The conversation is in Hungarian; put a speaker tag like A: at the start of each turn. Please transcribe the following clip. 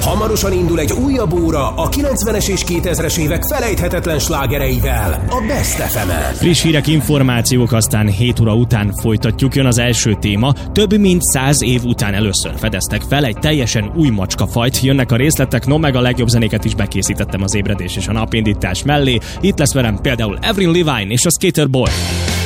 A: Hamarosan indul egy újabb óra a 90-es és 2000-es évek felejthetetlen slágereivel, a Best FM-en.
B: Friss hírek, információk, aztán 7 óra után folytatjuk. Jön az első téma. Több mint 100 év után először fedeztek fel egy teljesen új macskafajt. Jönnek a részletek, meg a legjobb zenéket is bekészítettem az ébredés és a napindítás mellé. Itt lesz velem például Avril Lavigne és a Skater Boy.